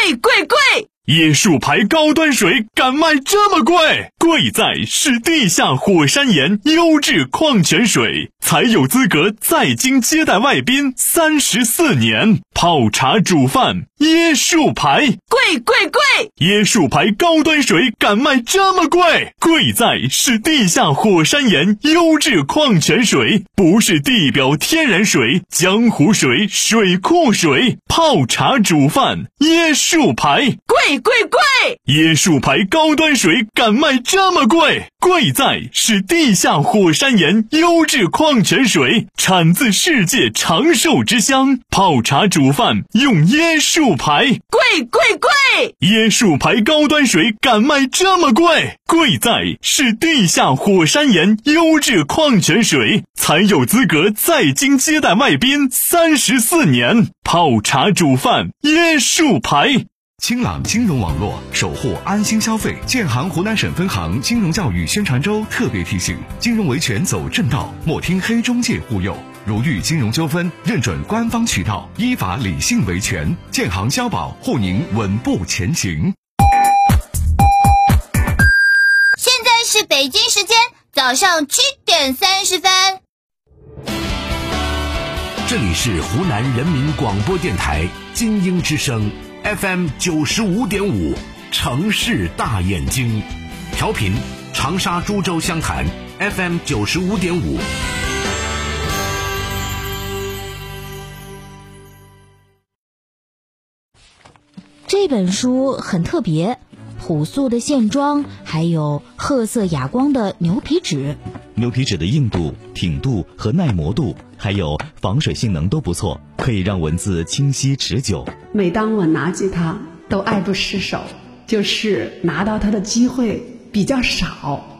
贵贵贵！ 椰树牌高端水敢卖这么贵？贵在是地下火山岩优质矿泉水，才有资格在京接待外宾34年。泡茶煮饭，椰树牌， 贵贵贵！ 椰树牌高端水敢卖这么贵？贵在是地下火山岩优质矿泉水，不是地表天然水、江湖水、水库水。泡茶煮饭，椰树牌， 贵贵贵！ 椰树牌高端水敢卖这么贵？贵在是地下火山岩优质矿泉水，产自世界长寿之乡。泡茶煮饭用椰树牌， 贵贵贵！ 椰树牌高端水敢卖这么贵？贵在是地下火山岩优质矿泉水，才有资格在京接待外宾34年。泡茶煮饭，椰树牌。 清朗金融网络，守护安心消费。建行湖南省分行金融教育宣传周特别提醒：金融维权走正道，莫听黑中介忽悠。如遇金融纠纷，认准官方渠道，依法理性维权。建行消保护您稳步前行。 现在是北京时间早上7点30分。 这里是湖南人民广播电台金鹰之声 FM 95.5，城市大眼睛，调频长沙株洲湘潭 FM 95.5。 这本书很特别，朴素的线装，还有褐色哑光的牛皮纸。 牛皮纸的硬度、挺度和耐磨度，还有防水性能都不错，可以让文字清晰持久。 每当我拿起它，都爱不释手，就是拿到它的机会比较少。